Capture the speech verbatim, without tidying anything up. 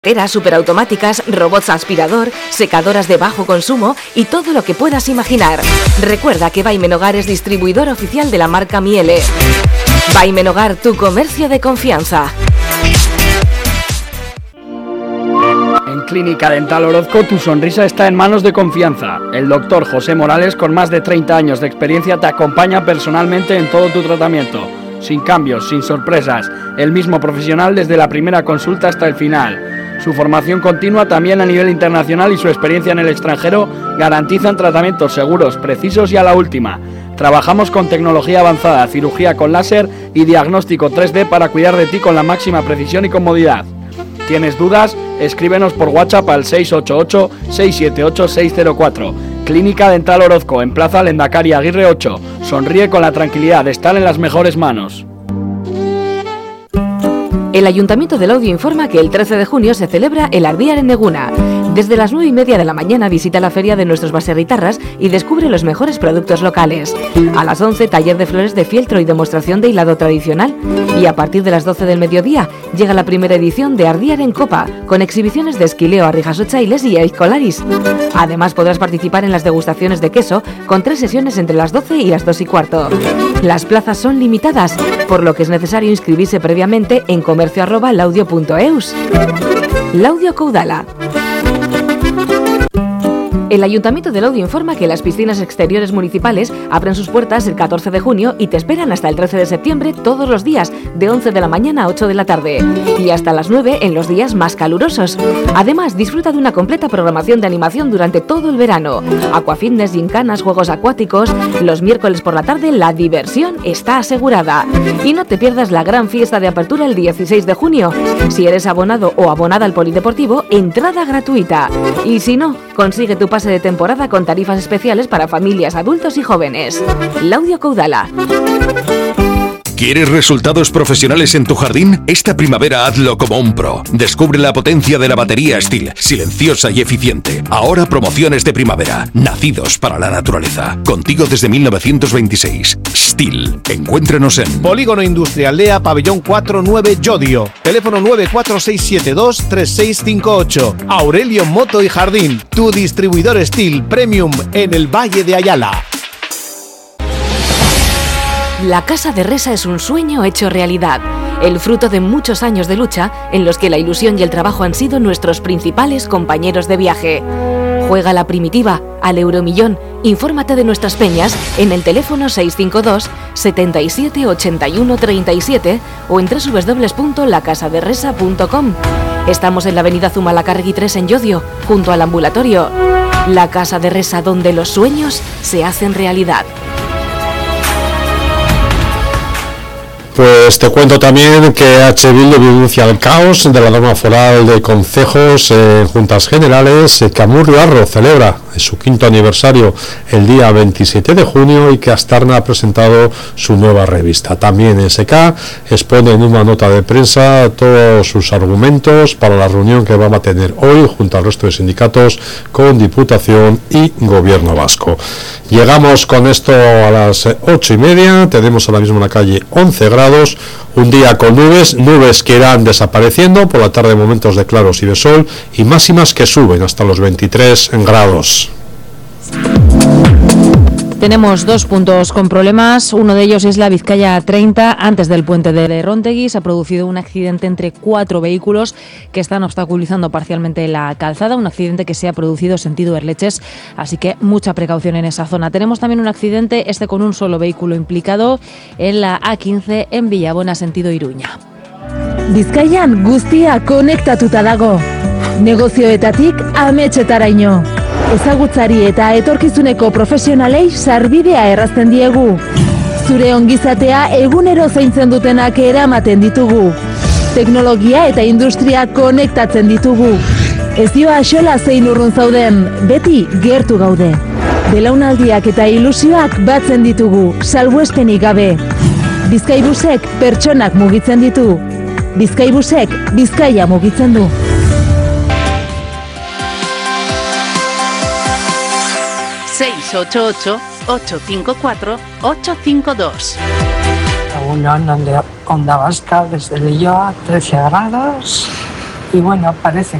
Teras superautomáticas, robots aspirador, secadoras de bajo consumo y todo lo que puedas imaginar. Recuerda que Vaimen Hogar es distribuidor oficial de la marca Miele. Vaimen Hogar, tu comercio de confianza. En Clínica Dental Orozco tu sonrisa está en manos de confianza. El doctor José Morales, con más de treinta años de experiencia, te acompaña personalmente en todo tu tratamiento. Sin cambios, sin sorpresas. El mismo profesional desde la primera consulta hasta el final. Su formación continua también a nivel internacional y su experiencia en el extranjero garantizan tratamientos seguros, precisos y a la última. Trabajamos con tecnología avanzada, cirugía con láser y diagnóstico tres D para cuidar de ti con la máxima precisión y comodidad. ¿Tienes dudas? Escríbenos por WhatsApp al seis ocho ocho, seis siete ocho, seis cero cuatro. Clínica Dental Orozco, en Plaza Lendakari Aguirre ocho. Sonríe con la tranquilidad de estar en las mejores manos. El Ayuntamiento de Laudio informa que el trece de junio se celebra el Ardiar en Neguna. Desde las nueve y media de la mañana visita la feria de nuestros baserritarras y descubre los mejores productos locales. A las once, taller de flores de fieltro y demostración de hilado tradicional. Y a partir de las doce del mediodía llega la primera edición de Ardiar en Copa, con exhibiciones de esquileo, arrijasochailes y aizcolaris. Además podrás participar en las degustaciones de queso, con tres sesiones entre las doce y las dos y cuarto. Las plazas son limitadas, por lo que es necesario inscribirse previamente en comercio arroba laudio punto eus. Laudio Caudala. El Ayuntamiento de Laudio informa que las piscinas exteriores municipales abren sus puertas el catorce de junio y te esperan hasta el trece de septiembre todos los días, de once de la mañana a ocho de la tarde, y hasta las nueve en los días más calurosos. Además, disfruta de una completa programación de animación durante todo el verano. Aquafitness, gincanas, juegos acuáticos. Los miércoles por la tarde la diversión está asegurada. Y no te pierdas la gran fiesta de apertura el dieciséis de junio. Si eres abonado o abonada al polideportivo, entrada gratuita. Y si no, consigue tu pase de temporada con tarifas especiales para familias, adultos y jóvenes. Laudio Caudala. ¿Quieres resultados profesionales en tu jardín? Esta primavera hazlo como un pro. Descubre la potencia de la batería Stihl, silenciosa y eficiente. Ahora promociones de primavera, nacidos para la naturaleza. Contigo desde mil novecientos veintiséis. Stihl. Encuéntranos en Polígono Industrial Lea, Pabellón cuatro nueve Llodio. Teléfono nueve cuatro seis siete dos, tres seis cinco ocho. Aurelio Moto y Jardín, tu distribuidor Stihl Premium en el Valle de Ayala. La Casa de Resa es un sueño hecho realidad, el fruto de muchos años de lucha en los que la ilusión y el trabajo han sido nuestros principales compañeros de viaje. Juega la primitiva, al Euromillón. Infórmate de nuestras peñas en el teléfono seis cinco dos, setenta y siete, ochenta y uno, treinta y siete o en doble u doble u doble u punto la casa de resa punto com. Estamos en la avenida Zumalacárregui tres en Llodio, junto al ambulatorio. La Casa de Resa, donde los sueños se hacen realidad. Pues te cuento también que H. Bildu denuncia el caos de la norma foral de concejos en juntas generales, que Amurrio Arro celebra su quinto aniversario el día veintisiete de junio y que Astarna ha presentado su nueva revista. También S K expone en una nota de prensa todos sus argumentos para la reunión que van a tener hoy junto al resto de sindicatos con Diputación y Gobierno Vasco. Llegamos con esto a las ocho y media, tenemos ahora mismo en la calle once grados, un día con nubes, nubes que irán desapareciendo, por la tarde momentos de claros y de sol y máximas que suben hasta los veintitrés grados. Tenemos dos puntos con problemas, uno de ellos es la Vizcaya treinta, antes del puente de Rontegui. Se ha producido un accidente entre cuatro vehículos que están obstaculizando parcialmente la calzada, un accidente que se ha producido sentido Erleches, así que mucha precaución en esa zona. Tenemos también un accidente, este con un solo vehículo implicado, en la A quince en Villabona, sentido Iruña. Bizkaian guztia konektatuta dago, negozioetatik ametsetaraino. Ezagutzari eta etorkizuneko profesionalei sarbidea errazten diegu. Zure ongizatea egunero zaintzen dutenak eramaten ditugu. Teknologia eta industria konektatzen ditugu. Ez dio axola zein urrun zauden, beti gertu gaude. Belaunaldiak eta ilusioak batzen ditugu, salbuespenik gabe. Bizkaibusek pertsonak mugitzen ditu. Bizkaibusek Bizkaia mugitzen du. seis ocho ocho, ocho cinco cuatro, ocho cinco dos. Unión Onda Vasca desde Lilloa, trece grados. y bueno, parece